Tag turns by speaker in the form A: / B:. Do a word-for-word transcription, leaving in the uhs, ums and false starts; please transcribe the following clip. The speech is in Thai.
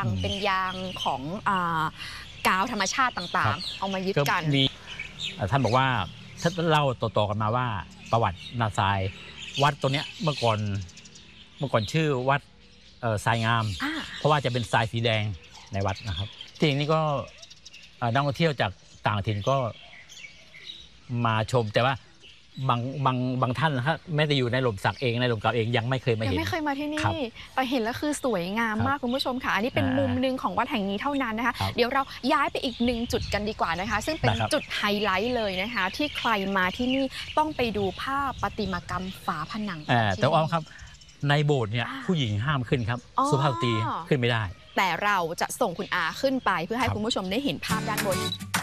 A: เป็นยางของกาวธรรมชาติต่างๆเอามายึดกัน
B: มีท่านบอกว่าท่านเล่าต่อๆกันมาว่าประวัตินาทรายวัดตัวเนี้ยเมื่อก่อนเมื่อก่อนชื่อวัดทรายงามเพราะว่าจะเป็นทรายสีแดงในวัดนะครับที่นี้ก็นักท่องเที่ยวจากต่างถิ่นก็มาชมแต่ว่าบางบางบางท่านนะครับแม้แต่อยู่ในหล่มสักเองในหล่มเก่าเองยังไม่เคยมาเห็น
A: ยังไม่เคยมาที่นี่แต่เห็นแล้วคือสวยงามมากคุณผู้ชมค่ะอันนี้เป็นมุมหนึ่งของวัดแห่งนี้เท่านั้นนะคะเดี๋ยวเราย้ายไปอีกหนึ่งจุดกันดีกว่านะคะซึ่งเป็นจุดไฮไลท์เลยนะคะที่ใครมาที่นี่ต้องไปดูภาพประติมากรรมฝาผนัง
B: แต่ว่าครับในโบสถ์เนี่ยผู้หญิงห้ามขึ้นครับสุภาพสตรีขึ้นไม่ได้
A: แต่เราจะส่งคุณอาขึ้นไปเพื่อให้คุณผู้ชมได้เห็นภาพด้านบน